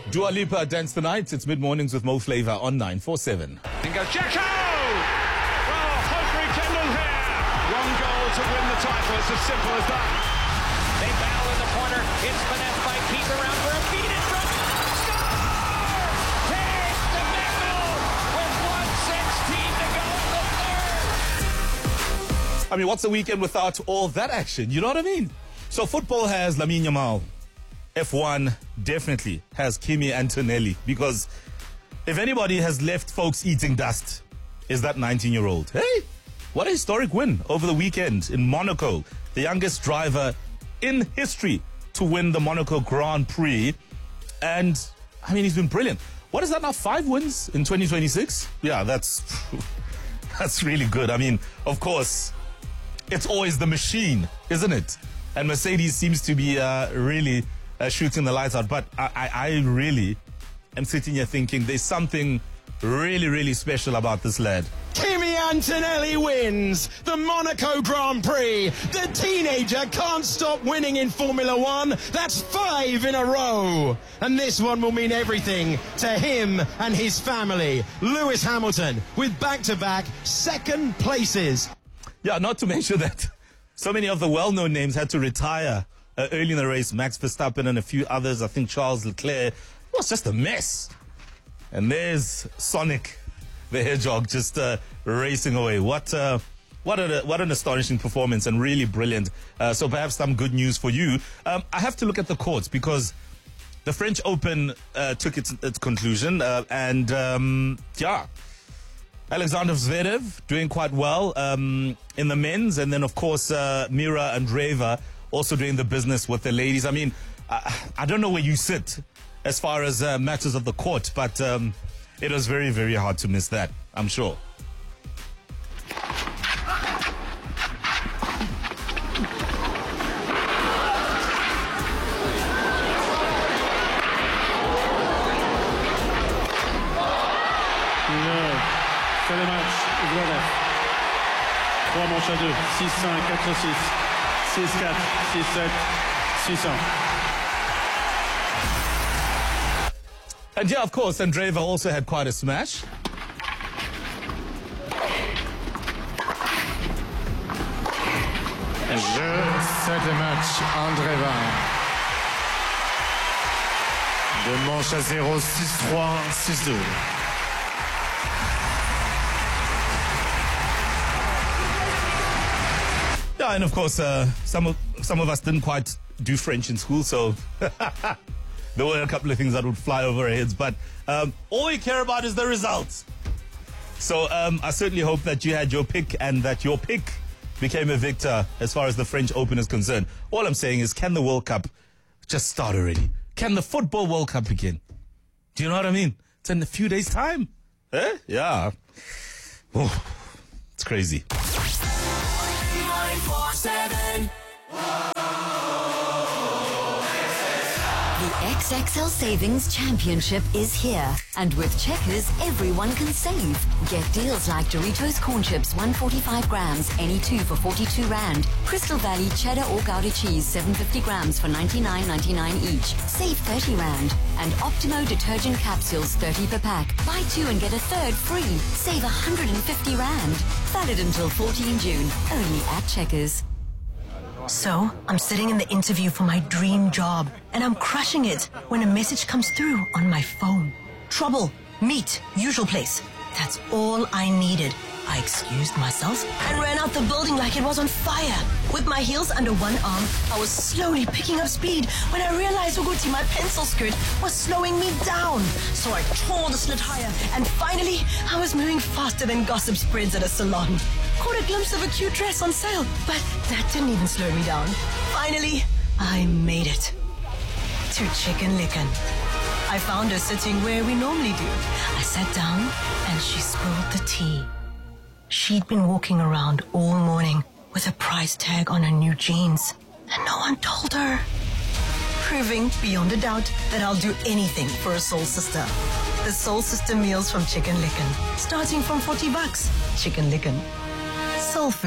Dua Lipa Dance the Night. It's mid-mornings with Mo Flava on 947. In goes Jacko! Well, hope rekindled here. One goal to win the title. It's as simple as that. They battle in the corner. It's finessed by Keith around for a feed in front. Score! Takes the medal with 1:16 to go in the third. I mean, what's a weekend without all that action? You know what I mean? So football has Lamine Yamal. F1 definitely has Kimi Antonelli, because if anybody has left folks eating dust, is that 19-year-old. Hey, what a historic win over the weekend in Monaco. The youngest driver in history to win the Monaco Grand Prix. And, I mean, he's been brilliant. What is that now, 5 wins in 2026? Yeah, that's really good. I mean, of course, it's always the machine, isn't it? And Mercedes seems to be really shooting the lights out. But I really am sitting here thinking there's something really, really special about this lad. Kimi Antonelli wins the Monaco Grand Prix. The teenager can't stop winning in Formula One. That's 5 in a row. And this one will mean everything to him and his family. Lewis Hamilton with back-to-back second places. Yeah, not to mention that so many of the well-known names had to retire early in the race. Max Verstappen and a few others. I think Charles Leclerc. It was just a mess. And there's Sonic the Hedgehog just racing away. What an astonishing performance, and really brilliant. So perhaps some good news for you. I have to look at the courts because the French Open took its conclusion. Alexander Zverev doing quite well in the men's. And then, of course, Mira Andreeva also doing the business with the ladies. I mean, I don't know where you sit as far as matters of the court, but it was very, very hard to miss that, I'm sure. C'est le match, Zverev. 3 manches à 2, 6-5, 4-6, 6-4, 6-7, 6-1. And yeah, of course, Andreeva also had quite a smash. Je sais le match, Andreeva. 2 manches à 0, 6-3, 6-2. Yeah, and of course, some of us didn't quite do French in school, so there were a couple of things that would fly over our heads. But all we care about is the results. So I certainly hope that you had your pick and that your pick became a victor as far as the French Open is concerned. All I'm saying is, can the World Cup just start already? Can the Football World Cup begin? Do you know what I mean? It's in a few days' time. Eh? Yeah. Oh, it's crazy. 947. The XXL Savings Championship is here. And with Checkers, everyone can save. Get deals like Doritos Corn Chips, 145 grams, any 2 for 42 Rand. Crystal Valley Cheddar or Gouda Cheese, 750 grams for 99.99 each. Save 30 Rand. And Optimo Detergent Capsules, 30 per pack. Buy 2 and get a third free. Save 150 Rand. Valid until 14 June. Only at Checkers. So, I'm sitting in the interview for my dream job, and I'm crushing it when a message comes through on my phone. Trouble, meet, usual place. That's all I needed. I excused myself and ran out the building like it was on fire. With my heels under one arm, I was slowly picking up speed when I realized Uguti, my pencil skirt, was slowing me down. So I tore the slit higher, and finally, I was moving faster than gossip spreads at a salon. Caught a glimpse of a cute dress on sale, but that didn't even slow me down. Finally, I made it. To Chicken Licken. I found her sitting where we normally do. I sat down, and she spilled the tea. She'd been walking around all morning with a price tag on her new jeans, and no one told her. Proving beyond a doubt that I'll do anything for a soul sister. The soul sister meals from Chicken Licken, starting from $40. Chicken Licken. Soul food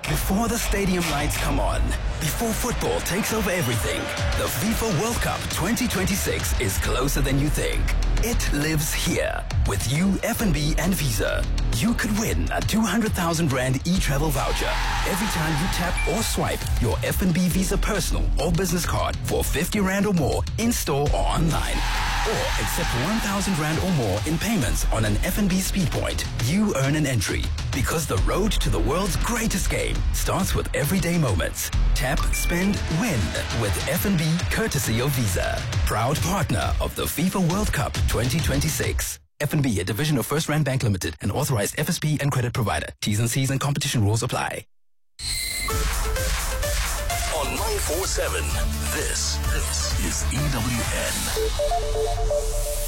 Before the stadium lights come on, before football takes over everything, the FIFA World Cup 2026 is closer than you think. It lives here. With you, FNB and Visa. You could win a 200,000 Rand e-travel voucher every time you tap or swipe your FNB Visa personal or business card for 50 Rand or more in-store or online. Or accept 1,000 Rand or more in payments on an FNB Speed Point. You earn an entry. Because the road to the world's greatest game starts with everyday moments. Tap, spend, win with FNB courtesy of Visa. Proud partner of the FIFA World Cup 2026. FNB, a division of First Rand Bank Limited, an authorized FSP and credit provider. T's and C's and competition rules apply. On 947, this is EWN.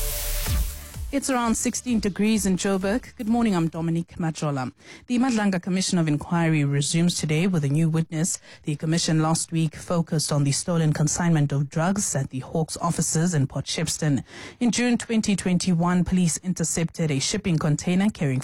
It's around 16 degrees in Joburg. Good morning, I'm Dominique Majola. The Madlanga Commission of Inquiry resumes today with a new witness. The commission last week focused on the stolen consignment of drugs at the Hawks offices in Port Shepstone. In June 2021, police intercepted a shipping container carrying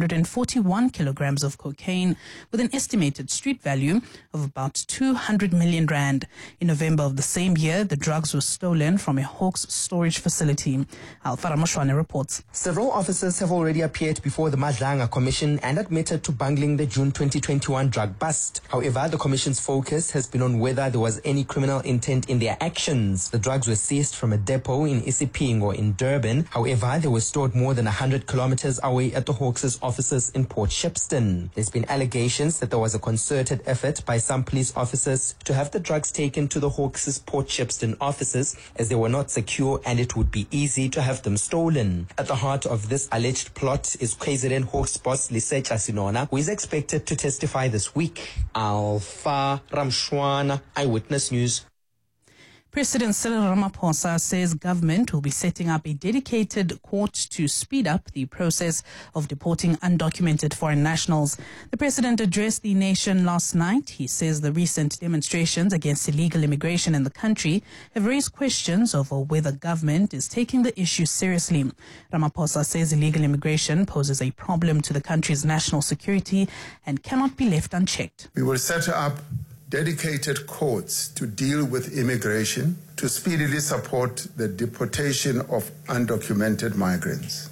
541 kilograms of cocaine with an estimated street value of about 200 million rand. In November of the same year, the drugs were stolen from a Hawks storage facility. Alfara Moshwane reports. Several officers have already appeared before the Madlanga Commission and admitted to bungling the June 2021 drug bust. However, the Commission's focus has been on whether there was any criminal intent in their actions. The drugs were seized from a depot in Isipingo in Durban. However, they were stored more than 100 kilometers away at the Hawks' offices in Port Shepstone. There's been allegations that there was a concerted effort by some police officers to have the drugs taken to the Hawks' Port Shepstone offices as they were not secure and it would be easy to have them stolen. At the heart of this alleged plot is KZN Hawks boss Lisecha Sinona, who is expected to testify this week. Alpha Ramshwana, Eyewitness News. President Cyril Ramaphosa says government will be setting up a dedicated court to speed up the process of deporting undocumented foreign nationals. The president addressed the nation last night. He says the recent demonstrations against illegal immigration in the country have raised questions over whether government is taking the issue seriously. Ramaphosa says illegal immigration poses a problem to the country's national security and cannot be left unchecked. We will set up dedicated courts to deal with immigration to speedily support the deportation of undocumented migrants.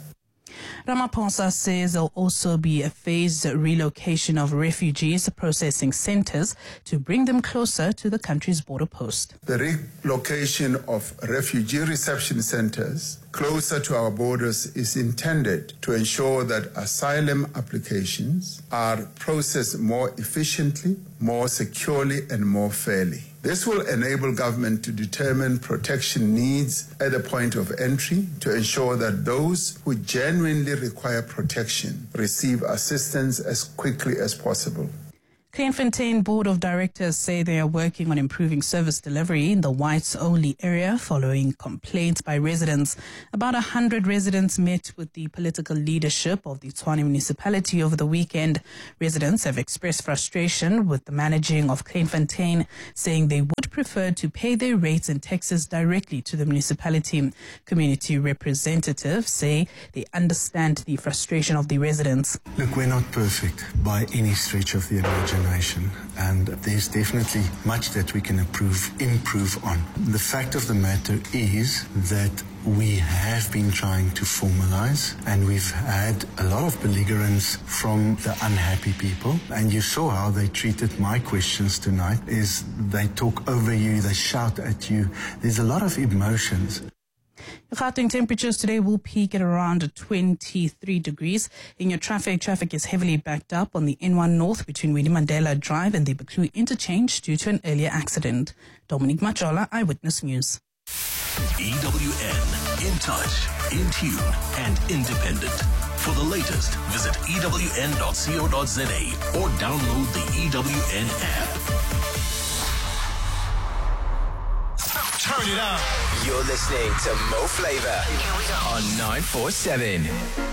Ramaphosa says there will also be a phased relocation of refugees processing centers to bring them closer to the country's border post. The relocation of refugee reception centers closer to our borders is intended to ensure that asylum applications are processed more efficiently, more securely, and more fairly. This will enable government to determine protection needs at the point of entry to ensure that those who genuinely require protection receive assistance as quickly as possible. Kleinfontein Board of Directors say they are working on improving service delivery in the whites-only area following complaints by residents. About 100 residents met with the political leadership of the Tshwane municipality over the weekend. Residents have expressed frustration with the managing of Kleinfontein, saying they would prefer to pay their rates and taxes directly to the municipality. Community representatives say they understand the frustration of the residents. Look, we're not perfect by any stretch of the imagination. And there's definitely much that we can improve on. The fact of the matter is that we have been trying to formalize, and we've had a lot of belligerence from the unhappy people. And you saw how they treated my questions tonight, is they talk over you, they shout at you. There's a lot of emotions. Gauteng temperatures today will peak at around 23 degrees. In your traffic is heavily backed up on the N1 North between Winnie Mandela Drive and the Baklu interchange due to an earlier accident. Dominique Majola, Eyewitness News. EWN, in touch, in tune, and independent. For the latest, visit ewn.co.za or download the EWN app. Turn it up. You're listening to Mo Flavor on 947.